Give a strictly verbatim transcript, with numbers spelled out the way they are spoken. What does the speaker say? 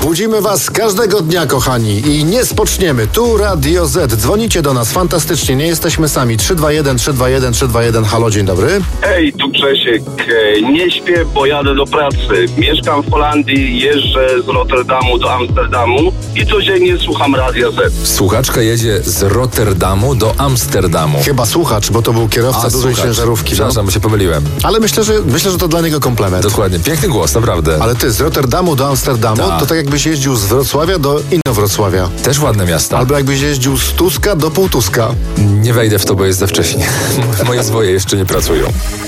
Budzimy was każdego dnia, kochani, i nie spoczniemy. Tu Radio Z. Dzwonicie do nas fantastycznie, nie jesteśmy sami. trzy dwa jeden, trzy dwa jeden, trzy dwa jeden. Halo, dzień dobry. Hej, tu Grzesiek. Nie śpię, bo jadę do pracy. Mieszkam w Holandii, jeżdżę z Rotterdamu do Amsterdamu i codziennie słucham Radia Z. Słuchaczka jedzie z Rotterdamu do Amsterdamu. Chyba słuchacz, bo to był kierowca A, dużej słuchacz. ciężarówki. No. Przepraszam, bo się pomyliłem. Ale myślę, że myślę, że to dla niego komplement. Dokładnie, piękny głos, naprawdę. Ale ty, z Rotterdamu do Amsterdamu, Tak. to tak jakbyś jeździł z Wrocławia do Inowrocławia. Też ładne miasta. Albo jakbyś jeździł z Tuska do Półtuska. Nie wejdę w to, bo jest za wcześnie. Moje zwoje jeszcze nie pracują.